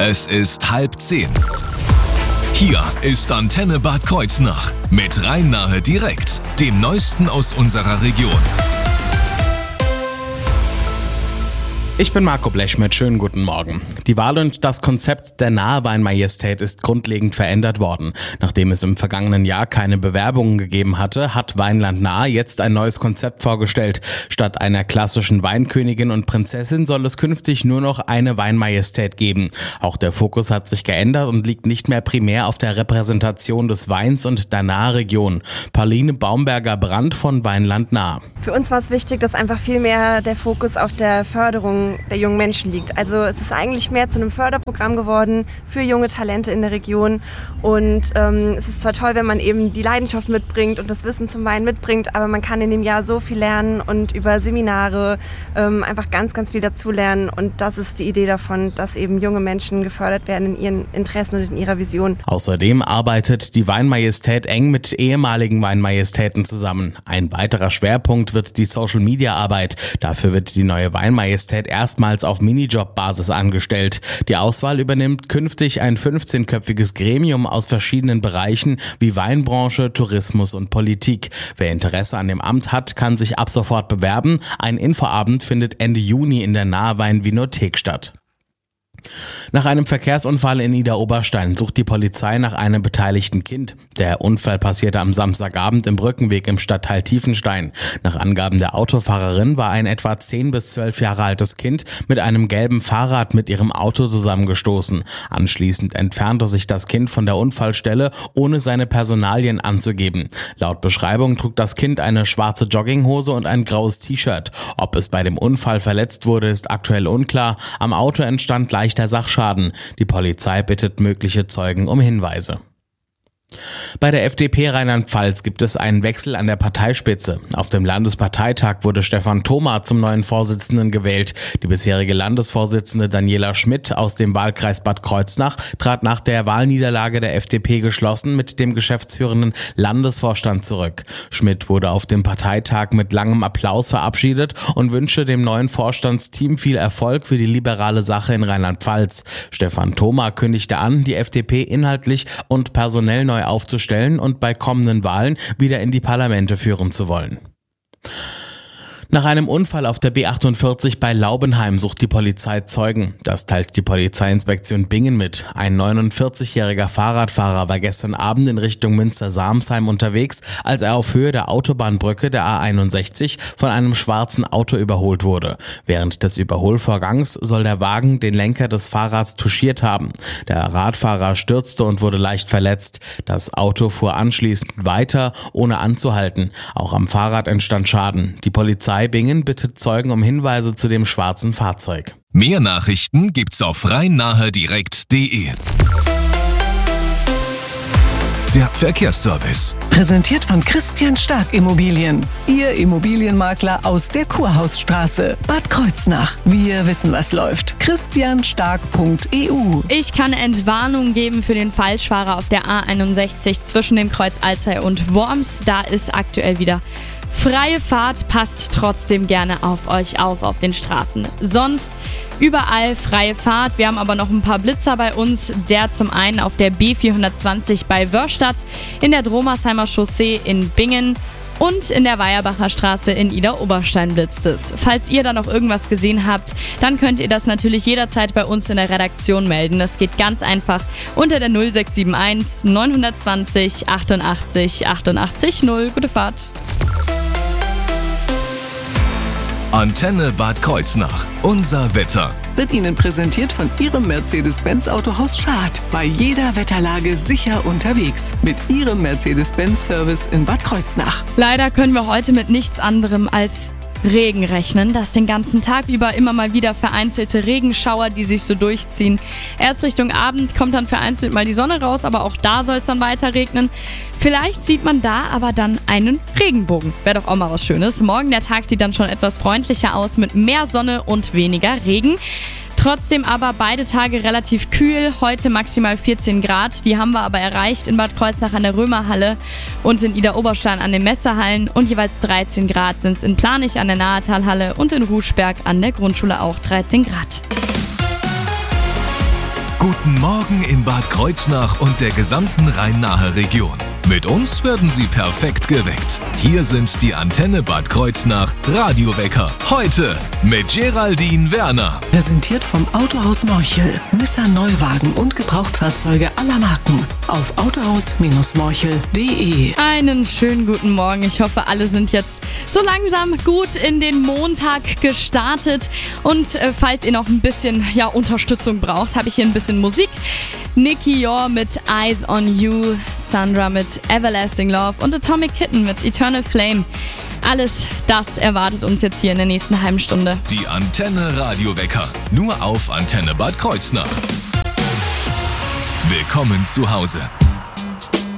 Es ist 9:30. Hier ist Antenne Bad Kreuznach mit Rhein-Nahe direkt, dem Neuesten aus unserer Region. Ich bin Marco Blechschmidt, schönen guten Morgen. Die Wahl und das Konzept der Nahe Weinmajestät ist grundlegend verändert worden. Nachdem es im vergangenen Jahr keine Bewerbungen gegeben hatte, hat Weinland Nahe jetzt ein neues Konzept vorgestellt. Statt einer klassischen Weinkönigin und Prinzessin soll es künftig nur noch eine Weinmajestät geben. Auch der Fokus hat sich geändert und liegt nicht mehr primär auf der Repräsentation des Weins und der Nahe-Region. Pauline Baumberger-Brandt von Weinland Nahe. Für uns war es wichtig, dass einfach viel mehr der Fokus auf der Förderung der jungen Menschen liegt. Also es ist eigentlich mehr zu einem Förderprogramm geworden für junge Talente in der Region und es ist zwar toll, wenn man eben die Leidenschaft mitbringt und das Wissen zum Wein mitbringt, aber man kann in dem Jahr so viel lernen und über Seminare einfach ganz, ganz viel dazulernen und das ist die Idee davon, dass eben junge Menschen gefördert werden in ihren Interessen und in ihrer Vision. Außerdem arbeitet die Weinmajestät eng mit ehemaligen Weinmajestäten zusammen. Ein weiterer Schwerpunkt wird die Social-Media-Arbeit. Dafür wird die neue Weinmajestät erstmals auf Minijob-Basis angestellt. Die Auswahl übernimmt künftig ein 15-köpfiges Gremium aus verschiedenen Bereichen wie Weinbranche, Tourismus und Politik. Wer Interesse an dem Amt hat, kann sich ab sofort bewerben. Ein Infoabend findet Ende Juni in der Nahe Weinvinothek statt. Nach einem Verkehrsunfall in Idar-Oberstein sucht die Polizei nach einem beteiligten Kind. Der Unfall passierte am Samstagabend im Brückenweg im Stadtteil Tiefenstein. Nach Angaben der Autofahrerin war ein etwa 10 bis 12 Jahre altes Kind mit einem gelben Fahrrad mit ihrem Auto zusammengestoßen. Anschließend entfernte sich das Kind von der Unfallstelle, ohne seine Personalien anzugeben. Laut Beschreibung trug das Kind eine schwarze Jogginghose und ein graues T-Shirt. Ob es bei dem Unfall verletzt wurde, ist aktuell unklar. Am Auto entstand leichter Sachschaden. Die Polizei bittet mögliche Zeugen um Hinweise. Bei der FDP Rheinland-Pfalz gibt es einen Wechsel an der Parteispitze. Auf dem Landesparteitag wurde Stefan Thoma zum neuen Vorsitzenden gewählt. Die bisherige Landesvorsitzende Daniela Schmidt aus dem Wahlkreis Bad Kreuznach trat nach der Wahlniederlage der FDP geschlossen mit dem geschäftsführenden Landesvorstand zurück. Schmidt wurde auf dem Parteitag mit langem Applaus verabschiedet und wünschte dem neuen Vorstandsteam viel Erfolg für die liberale Sache in Rheinland-Pfalz. Stefan Thoma kündigte an, die FDP inhaltlich und personell neu aufzustellen und bei kommenden Wahlen wieder in die Parlamente führen zu wollen. Nach einem Unfall auf der B48 bei Laubenheim sucht die Polizei Zeugen. Das teilt die Polizeiinspektion Bingen mit. Ein 49-jähriger Fahrradfahrer war gestern Abend in Richtung Münster-Samsheim unterwegs, als er auf Höhe der Autobahnbrücke der A61 von einem schwarzen Auto überholt wurde. Während des Überholvorgangs soll der Wagen den Lenker des Fahrrads touchiert haben. Der Radfahrer stürzte und wurde leicht verletzt. Das Auto fuhr anschließend weiter, ohne anzuhalten. Auch am Fahrrad entstand Schaden. Die Polizei Bingen bittet Zeugen um Hinweise zu dem schwarzen Fahrzeug. Mehr Nachrichten gibt's auf rheinnahedirekt.de. Der Verkehrsservice. Präsentiert von Christian Stark Immobilien. Ihr Immobilienmakler aus der Kurhausstraße, Bad Kreuznach. Wir wissen, was läuft. christianstark.eu. Ich kann Entwarnung geben für den Falschfahrer auf der A61 zwischen dem Kreuz Alzey und Worms. Da ist aktuell wieder freie Fahrt, passt trotzdem gerne auf euch auf den Straßen. Sonst überall freie Fahrt. Wir haben aber noch ein paar Blitzer bei uns. Der zum einen auf der B420 bei Wörstadt, in der Dromersheimer Chaussee in Bingen und in der Weierbacher Straße in Idar-Oberstein blitzt es. Falls ihr da noch irgendwas gesehen habt, dann könnt ihr das natürlich jederzeit bei uns in der Redaktion melden. Das geht ganz einfach unter der 0671 920 88 88 0. Gute Fahrt. Antenne Bad Kreuznach. Unser Wetter. Wird Ihnen präsentiert von Ihrem Mercedes-Benz Autohaus Schad. Bei jeder Wetterlage sicher unterwegs. Mit Ihrem Mercedes-Benz-Service in Bad Kreuznach. Leider können wir heute mit nichts anderem als Regen rechnen. Das den ganzen Tag über immer mal wieder vereinzelte Regenschauer, die sich so durchziehen. Erst Richtung Abend kommt dann vereinzelt mal die Sonne raus, aber auch da soll es dann weiter regnen. Vielleicht sieht man da aber dann einen Regenbogen. Wäre doch auch mal was Schönes. Morgen der Tag sieht dann schon etwas freundlicher aus mit mehr Sonne und weniger Regen. Trotzdem aber beide Tage relativ kühl, heute maximal 14 Grad. Die haben wir aber erreicht in Bad Kreuznach an der Römerhalle und in Idar-Oberstein an den Messehallen. Und jeweils 13 Grad sind es in Planich an der Nahetalhalle und in Ruschberg an der Grundschule auch 13 Grad. Guten Morgen in Bad Kreuznach und der gesamten Rhein-Nahe Region. Mit uns werden Sie perfekt geweckt. Hier sind die Antenne Bad Kreuznach Radiowecker. Heute mit Geraldine Werner. Präsentiert vom Autohaus Morchel. Nissan Neuwagen und Gebrauchtfahrzeuge aller Marken. Auf autohaus-morchel.de. Einen schönen guten Morgen. Ich hoffe, alle sind jetzt so langsam gut in den Montag gestartet. Und falls ihr noch ein bisschen Unterstützung braucht, habe ich hier ein bisschen Musik. Nicky Yor mit Eyes on You, Sandra mit Everlasting Love und Atomic Kitten mit Eternal Flame. Alles das erwartet uns jetzt hier in der nächsten halben Stunde. Die Antenne Radiowecker. Nur auf Antenne Bad Kreuznach. Willkommen zu Hause.